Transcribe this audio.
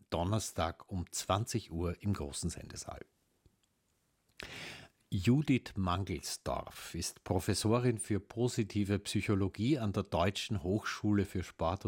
Donnerstag um 20 Uhr im großen Sendesaal. Judith Mangelsdorf ist Professorin für positive Psychologie an der Deutschen Hochschule für Sport